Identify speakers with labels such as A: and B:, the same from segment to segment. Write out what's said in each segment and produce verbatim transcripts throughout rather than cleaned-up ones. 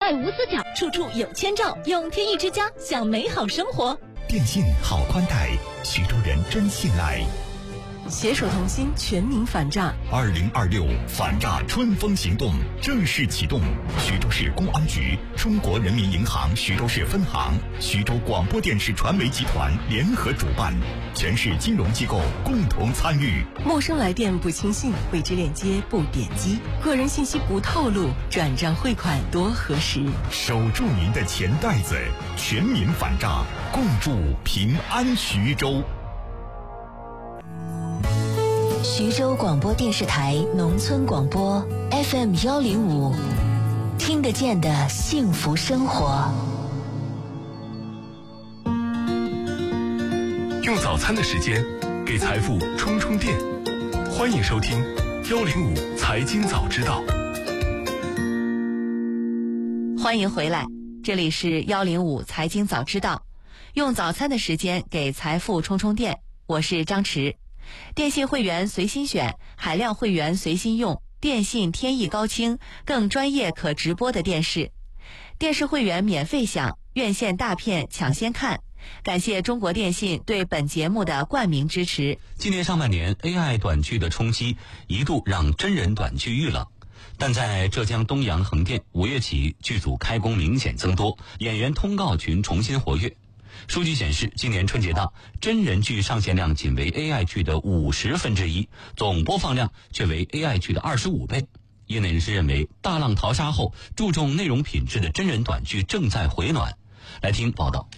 A: 外无死角，处处有千兆。用天翼之家享美好生活。
B: 电信好宽带，徐州人真信赖。
C: 携手同心，全民反诈。
B: 二零二六反诈春风行动正式启动。徐州市公安局、中国人民银行徐州市分行、徐州广播电视传媒集团联合主办，全市金融机构共同参与。
C: 陌生来电不轻信，未知链接不点击，个人信息不透露，转账汇款多核实。
B: 守住您的钱袋子，全民反诈，共筑平安徐州。
D: 徐州广播电视台农村广播 F M 幺零五，听得见的幸福生活。
E: 用早餐的时间给财富充充电，欢迎收听幺零五财经早知道。
F: 欢迎回来，这里是幺零五财经早知道，用早餐的时间给财富充充电，我是张弛。电信会员随心选，海量会员随心用，电信天翼高清，更专业可直播的电视。电视会员免费享，院线大片抢先看。感谢中国电信对本节目的冠名支持。
G: 今年上半年 A I 短剧的冲击一度让真人短剧遇冷，但在浙江东阳横店五月起剧组开工明显增多，演员通告群重新活跃。数据显示，今年春节档真人剧上线量仅为 A I 剧的五十分之一，总播放量却为 A I 剧的二十五倍。业内人士认为，大浪淘沙后注重内容品质的真人短剧正在回暖。来听报道。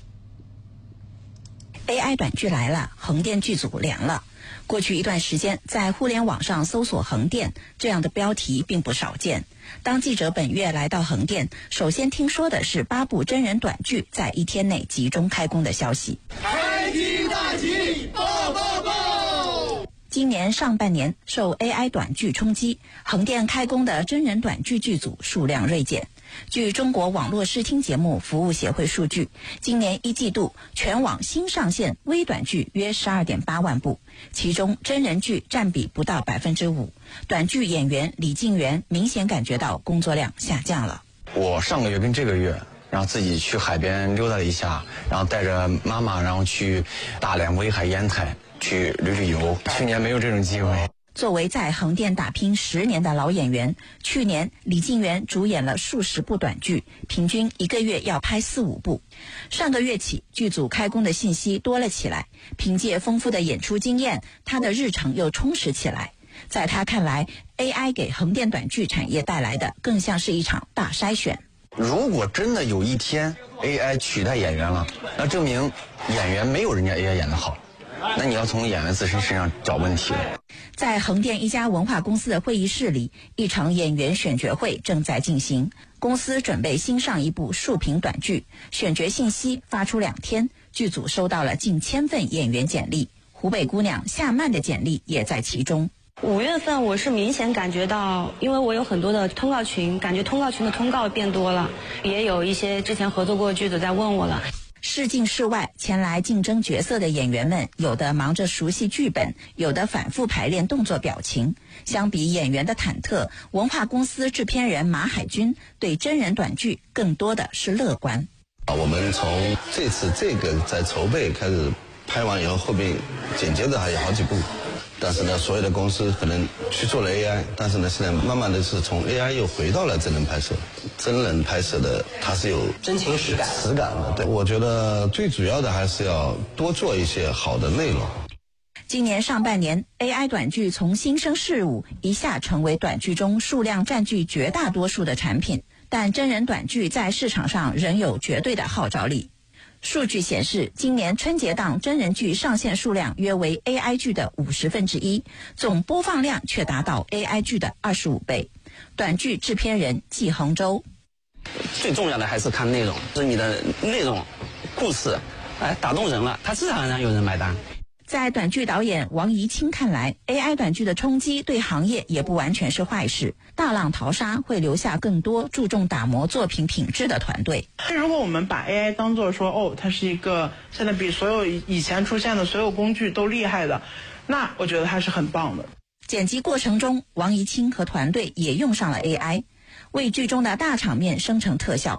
H: A I 短剧来了，横店剧组凉了。过去一段时间，在互联网上搜索横店这样的标题并不少见。当记者本月来到横店，首先听说的是八部真人短剧在一天内集中开工的消息。
I: 开机大吉，报报报！
H: 今年上半年受 A I 短剧冲击，横店开工的真人短剧剧组数量锐减。据中国网络视听节目服务协会数据，今年一季度全网新上线微短剧约 十二点八万部，其中真人剧占比不到 百分之五， 短剧演员李静元明显感觉到工作量下降了。
J: 我上个月跟这个月然后自己去海边溜达了一下，然后带着妈妈然后去大连威海烟台去旅旅游，去年没有这种机会。
H: 作为在横店打拼十年的老演员，去年李静元主演了数十部短剧，平均一个月要拍四五部。上个月起，剧组开工的信息多了起来，凭借丰富的演出经验，他的日程又充实起来。在他看来 ，A I 给横店短剧产业带来的更像是一场大筛选。
J: 如果真的有一天 A I 取代演员了，那证明演员没有人家 A I 演得好，那你要从演员自身身上找问题了。
H: 在横店一家文化公司的会议室里，一场演员选角会正在进行。公司准备新上一部竖屏短剧，选角信息发出两天，剧组收到了近千份演员简历，湖北姑娘夏曼的简历也在其中。
K: 五月份我是明显感觉到，因为我有很多的通告群，感觉通告群的通告变多了，也有一些之前合作过的剧组在问我了。
H: 市境市外前来竞争角色的演员们，有的忙着熟悉剧本，有的反复排练动作表情。相比演员的忐忑，文化公司制片人马海军对真人短剧更多的是乐观。
L: 我们从这次这个在筹备开始拍完以后，后面紧接着还有好几部，但是呢，所有的公司可能去做了 A I， 但是呢，现在慢慢的是从 A I 又回到了真人拍摄。真人拍摄的它是有
M: 真情实感
L: 实感的。对，我觉得最主要的还是要多做一些好的内容。
H: 今年上半年 A I 短剧从新生事物一下成为短剧中数量占据绝大多数的产品，但真人短剧在市场上仍有绝对的号召力。数据显示，今年春节档真人剧上线数量约为 A I 剧的五十分之一，总播放量却达到 A I 剧的二十五倍。短剧制片人季衡洲，
M: 最重要的还是看内容，就是你的内容、故事，哎，打动人了，它自然而然有人买单。
H: 在短剧导演王怡清看来 ，A I 短剧的冲击对行业也不完全是坏事。大浪淘沙会留下更多注重打磨作品品质的团队。
N: 如果我们把 A I 当作说，哦，它是一个现在比所有以前出现的所有工具都厉害的，那我觉得它是很棒的。
H: 剪辑过程中，王怡清和团队也用上了 A I， 为剧中的大场面生成特效。